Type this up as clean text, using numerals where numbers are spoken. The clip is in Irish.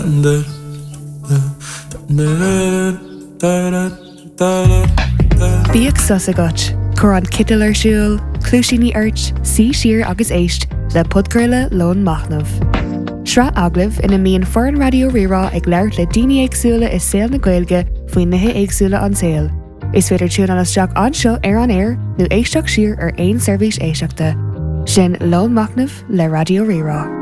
Bíag sus agat, chur an citil ar siúl, clúisíní airt, sí siar agus éist le podcurla Lón Machnamh. Sra aglah ina míon foran radio rirá ag leir le daoine éagsúla is saoil na Gaeilge faoin nithe éagsúla an saoil. Is féidir tún an isteach anseo ar an air nó éisteach siar ar aon seirbhís éisteachta. Sin Lón Machnamh le radio rirá.